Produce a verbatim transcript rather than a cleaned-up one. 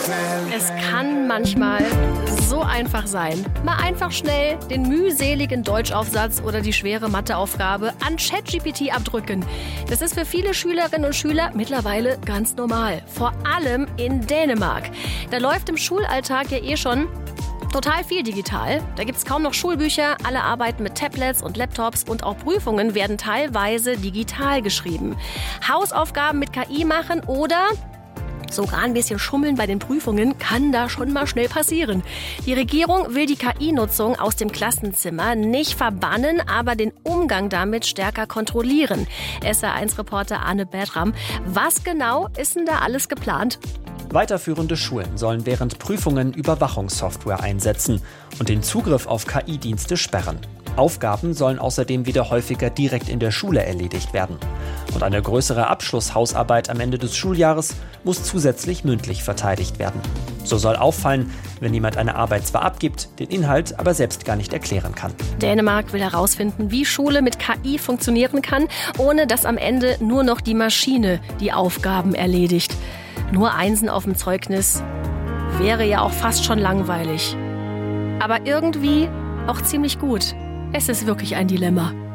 Es kann manchmal so einfach sein. Mal einfach schnell den mühseligen Deutschaufsatz oder die schwere Matheaufgabe an ChatGPT abdrücken. Das ist für viele Schülerinnen und Schüler mittlerweile ganz normal. Vor allem in Dänemark. Da läuft im Schulalltag ja eh schon total viel digital. Da gibt's kaum noch Schulbücher, alle arbeiten mit Tablets und Laptops und auch Prüfungen werden teilweise digital geschrieben. Hausaufgaben mit K I machen oder sogar ein bisschen schummeln bei den Prüfungen kann da schon mal schnell passieren. Die Regierung will die K I-Nutzung aus dem Klassenzimmer nicht verbannen, aber den Umgang damit stärker kontrollieren. S R eins Reporter Arne Bertram. Was genau ist denn da alles geplant? Weiterführende Schulen sollen während Prüfungen Überwachungssoftware einsetzen und den Zugriff auf K I-Dienste sperren. Aufgaben sollen außerdem wieder häufiger direkt in der Schule erledigt werden. Und eine größere Abschlusshausarbeit am Ende des Schuljahres muss zusätzlich mündlich verteidigt werden. So soll auffallen, wenn jemand eine Arbeit zwar abgibt, den Inhalt aber selbst gar nicht erklären kann. Dänemark will herausfinden, wie Schule mit K I funktionieren kann, ohne dass am Ende nur noch die Maschine die Aufgaben erledigt. Nur Einsen auf dem Zeugnis wäre ja auch fast schon langweilig. Aber irgendwie auch ziemlich gut. Es ist wirklich ein Dilemma.